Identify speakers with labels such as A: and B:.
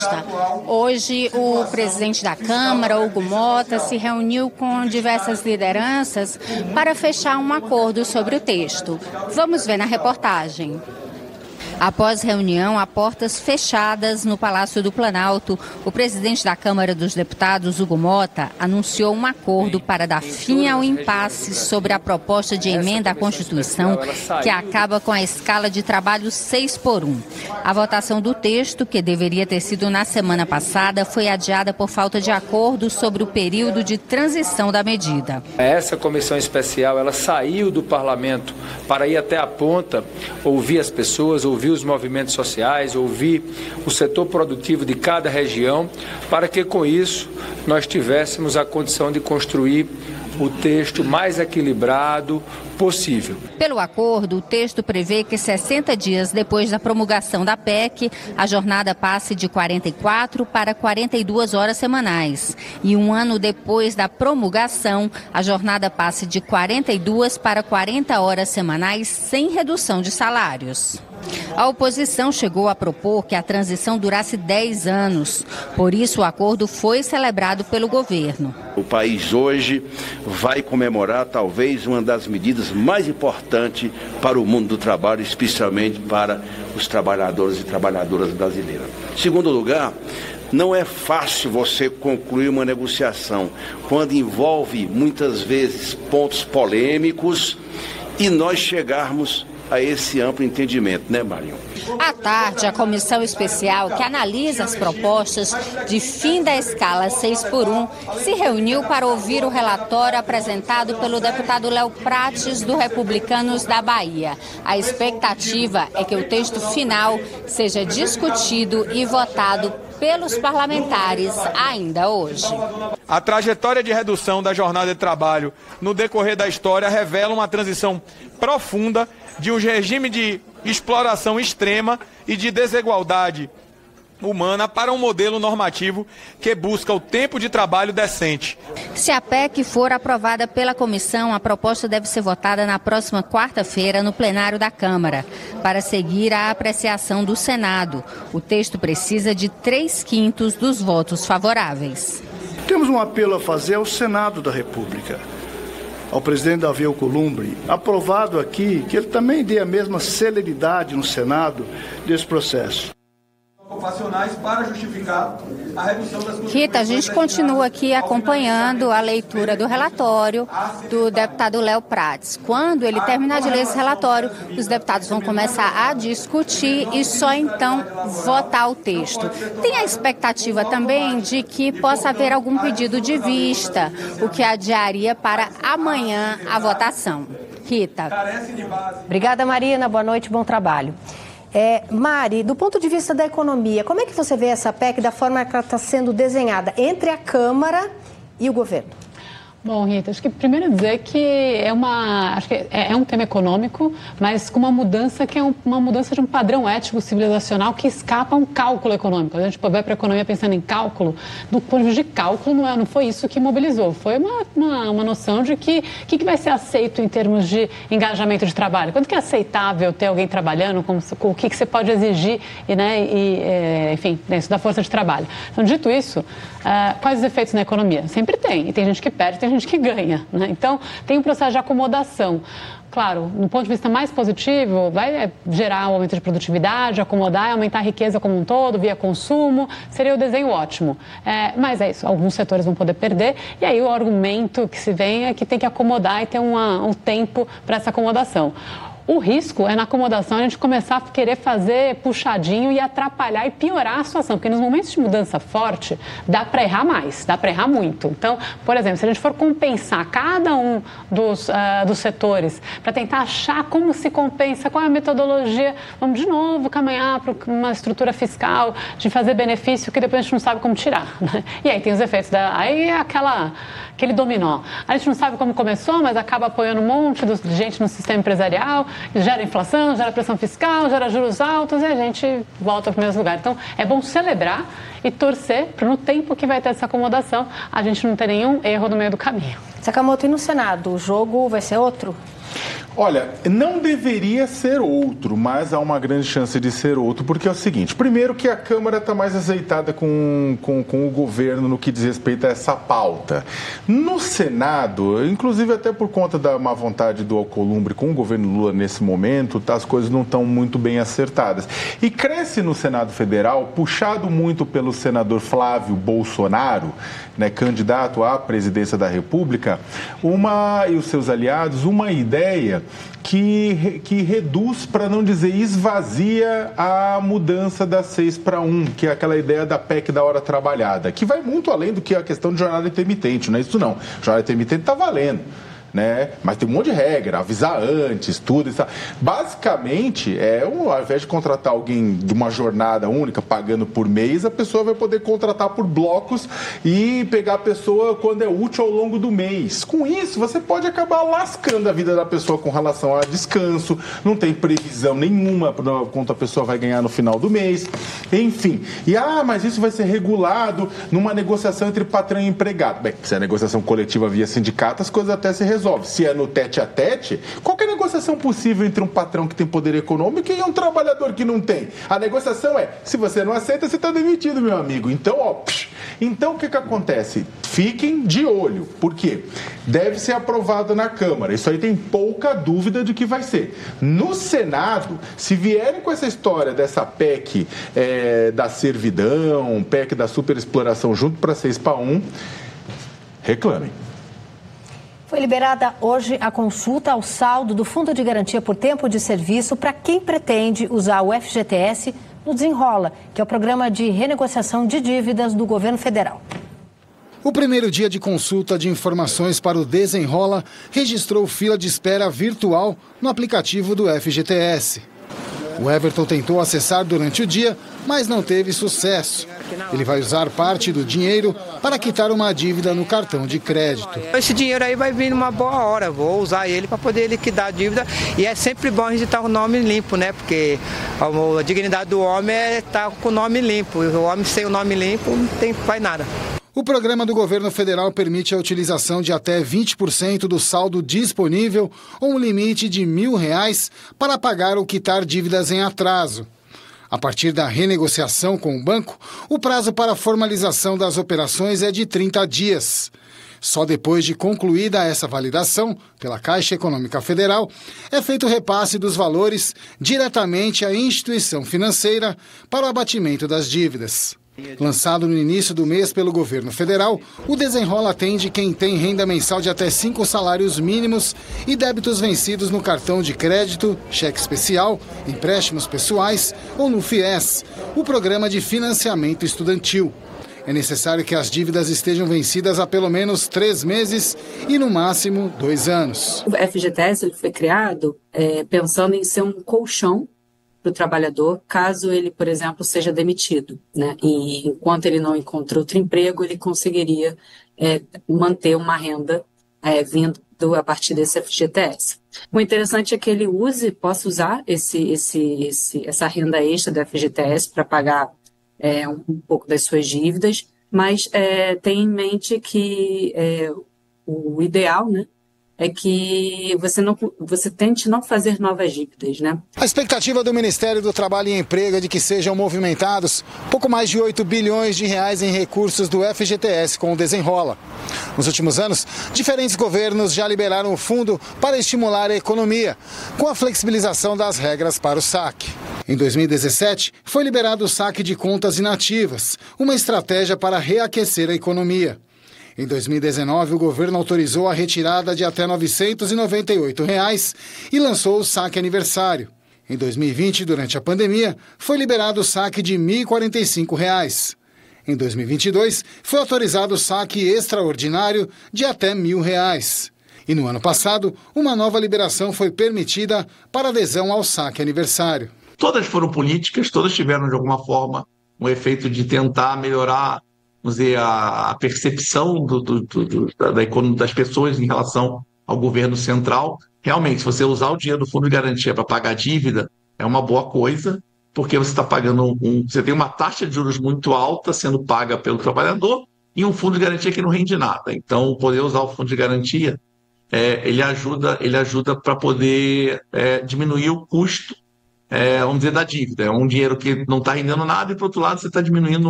A: Hoje, o presidente da Câmara, Hugo Motta, se reuniu com diversas lideranças para fechar um acordo sobre o texto. Vamos ver na reportagem. Após reunião a portas fechadas no Palácio do Planalto, o presidente da Câmara dos Deputados, Hugo Motta, anunciou um acordo para dar fim ao impasse sobre a proposta de emenda à Constituição que acaba com a escala de trabalho 6x1. A votação do texto, que deveria ter sido na semana passada, foi adiada por falta de acordo sobre o período de transição da medida.
B: Essa comissão especial, ela saiu do parlamento para ir até a ponta, ouvir as pessoas, ouvir os movimentos sociais, ouvir o setor produtivo de cada região, para que com isso nós tivéssemos a condição de construir o texto mais equilibrado possível.
A: Pelo acordo, o texto prevê que 60 dias depois da promulgação da PEC, a jornada passe de 44 para 42 horas semanais. E um ano depois da promulgação, a jornada passe de 42 para 40 horas semanais sem redução de salários. A oposição chegou a propor que a transição durasse 10 anos. Por isso, o acordo foi celebrado pelo governo.
C: O país hoje vai comemorar talvez uma das medidas mais importantes para o mundo do trabalho, especialmente para os trabalhadores e trabalhadoras brasileiras. Em segundo lugar, não é fácil você concluir uma negociação quando envolve muitas vezes pontos polêmicos e nós chegarmos a esse amplo entendimento, né, Marion?
A: À tarde, a comissão especial que analisa as propostas de fim da escala 6x1 se reuniu para ouvir o relatório apresentado pelo deputado Léo Prates, do Republicanos da Bahia. A expectativa é que o texto final seja discutido e votado pelos parlamentares ainda hoje.
D: A trajetória de redução da jornada de trabalho no decorrer da história revela uma transição profunda de um regime de exploração extrema e de desigualdade humana para um modelo normativo que busca o tempo de trabalho decente.
A: Se a PEC for aprovada pela comissão, a proposta deve ser votada na próxima quarta-feira no plenário da Câmara, para seguir a apreciação do Senado. O texto precisa de 3/5 dos votos favoráveis.
E: Temos um apelo a fazer ao Senado da República, ao presidente Davi Alcolumbre, aprovado aqui, que ele também dê a mesma celeridade no Senado desse processo.
D: Para justificar a redução das...
A: Rita, a gente continua aqui acompanhando a leitura do relatório do deputado Léo Prates. Quando ele terminar de ler esse relatório, os deputados vão começar a discutir e só então votar o texto. Tem a expectativa também de que possa haver algum pedido de vista, o que adiaria para amanhã a votação. Rita.
F: Obrigada, Marina. Boa noite, bom trabalho. Mari, do ponto de vista da economia, como é que você vê essa PEC da forma que ela está sendo desenhada entre a Câmara e o governo?
G: Bom, Rita, acho que primeiro dizer que é um tema econômico, mas com uma mudança que é uma mudança de um padrão ético civilizacional que escapa a um cálculo econômico. A gente vai para a economia pensando em cálculo, do ponto de vista de cálculo não foi isso que mobilizou, foi uma noção de que vai ser aceito em termos de engajamento de trabalho. Quanto que é aceitável ter alguém trabalhando, o que você pode exigir, enfim, isso da força de trabalho. Então, dito isso, quais os efeitos na economia? Sempre tem, e tem gente que perde, tem gente que ganha, né? Então, tem um processo de acomodação. Claro, no ponto de vista mais positivo, vai gerar um aumento de produtividade, acomodar e aumentar a riqueza como um todo, via consumo, seria o desenho ótimo. Mas é isso, alguns setores vão poder perder, e aí o argumento que se vem é que tem que acomodar e ter um tempo para essa acomodação. O risco é na acomodação a gente começar a querer fazer puxadinho e atrapalhar e piorar a situação, porque nos momentos de mudança forte dá para errar mais, dá para errar muito. Então, por exemplo, se a gente for compensar cada um dos setores para tentar achar como se compensa, qual é a metodologia, vamos de novo caminhar para uma estrutura fiscal de fazer benefício que depois a gente não sabe como tirar, né? E aí tem os efeitos, aí é aquele dominó. A gente não sabe como começou, mas acaba apoiando um monte de gente no sistema empresarial, gera inflação, gera pressão fiscal, gera juros altos e a gente volta para o mesmo lugar. Então, é bom celebrar e torcer para no tempo que vai ter essa acomodação, a gente não ter nenhum erro no meio do caminho.
F: Sakamoto, e no Senado, o jogo vai ser outro?
H: Olha, não deveria ser outro, mas há uma grande chance de ser outro, porque é o seguinte: primeiro que a Câmara está mais azeitada com o governo no que diz respeito a essa pauta. No Senado, inclusive até por conta da má vontade do Alcolumbre com o governo Lula nesse momento, as coisas não estão muito bem acertadas. E cresce no Senado Federal, puxado muito pelo senador Flávio Bolsonaro, né, candidato à presidência da República, e os seus aliados, uma ideia que reduz, para não dizer esvazia, a mudança da 6-1, que é aquela ideia da PEC da hora trabalhada, que vai muito além do que a questão de jornada intermitente, não é isso não. Jornada intermitente está valendo, né? Mas tem um monte de regra, avisar antes, tudo isso. Basicamente, ao invés de contratar alguém de uma jornada única, pagando por mês, a pessoa vai poder contratar por blocos e pegar a pessoa quando é útil ao longo do mês. Com isso, você pode acabar lascando a vida da pessoa com relação a descanso, não tem previsão nenhuma para quanto a pessoa vai ganhar no final do mês, enfim. Mas isso vai ser regulado numa negociação entre patrão e empregado. Bem, se é negociação coletiva via sindicato, as coisas até se resolvem. Se é no tete-a-tete, qualquer negociação possível entre um patrão que tem poder econômico e um trabalhador que não tem. A negociação se você não aceita, você está demitido, meu amigo. Então, Então, o que acontece? Fiquem de olho. Por quê? Deve ser aprovado na Câmara. Isso aí tem pouca dúvida de que vai ser. No Senado, se vierem com essa história dessa PEC da servidão, PEC da superexploração junto para 6-1, reclamem.
F: Foi liberada hoje a consulta ao saldo do Fundo de Garantia por Tempo de Serviço para quem pretende usar o FGTS no Desenrola, que é o programa de renegociação de dívidas do governo federal.
I: O primeiro dia de consulta de informações para o Desenrola registrou fila de espera virtual no aplicativo do FGTS. O Everton tentou acessar durante o dia, mas não teve sucesso. Ele vai usar parte do dinheiro para quitar uma dívida no cartão de crédito.
J: Esse dinheiro aí vai vir numa boa hora, vou usar ele para poder liquidar a dívida. E é sempre bom registrar o nome limpo, né? Porque a dignidade do homem é estar com o nome limpo. O homem sem o nome limpo não faz nada.
I: O programa do governo federal permite a utilização de até 20% do saldo disponível ou um limite de R$1.000 para pagar ou quitar dívidas em atraso. A partir da renegociação com o banco, o prazo para a formalização das operações é de 30 dias. Só depois de concluída essa validação pela Caixa Econômica Federal, é feito o repasse dos valores diretamente à instituição financeira para o abatimento das dívidas. Lançado no início do mês pelo governo federal, o Desenrola atende quem tem renda mensal de até 5 salários mínimos e débitos vencidos no cartão de crédito, cheque especial, empréstimos pessoais ou no FIES, o programa de financiamento estudantil. É necessário que as dívidas estejam vencidas há pelo menos 3 meses e, no máximo, 2 anos.
K: O FGTS ele foi criado pensando em ser um colchão para o trabalhador, caso ele, por exemplo, seja demitido, né? E enquanto ele não encontra outro emprego, ele conseguiria manter uma renda vindo a partir desse FGTS. O interessante é que ele possa usar essa renda extra do FGTS para pagar um pouco das suas dívidas, mas tenha em mente que o ideal, né, é que você tente não fazer novas dívidas, né?
I: A expectativa do Ministério do Trabalho e Emprego é de que sejam movimentados pouco mais de R$8 bilhões em recursos do FGTS com o Desenrola. Nos últimos anos, diferentes governos já liberaram o fundo para estimular a economia, com a flexibilização das regras para o saque. Em 2017, foi liberado o saque de contas inativas, uma estratégia para reaquecer a economia. Em 2019, o governo autorizou a retirada de até R$ 998 e lançou o saque aniversário. Em 2020, durante a pandemia, foi liberado o saque de R$ 1.045. Em 2022, foi autorizado o saque extraordinário de até R$ 1.000. E no ano passado, uma nova liberação foi permitida para adesão ao saque aniversário.
L: Todas foram políticas, todas tiveram de alguma forma um efeito de tentar melhorar, vamos dizer, a percepção das pessoas em relação ao governo central. Realmente, se você usar o dinheiro do Fundo de Garantia para pagar dívida, é uma boa coisa, porque você está pagando você tem uma taxa de juros muito alta sendo paga pelo trabalhador e um fundo de garantia que não rende nada. Então, poder usar o fundo de garantia ele ajuda para poder diminuir o custo, vamos dizer, da dívida. É um dinheiro que não está rendendo nada e, por outro lado, você está diminuindo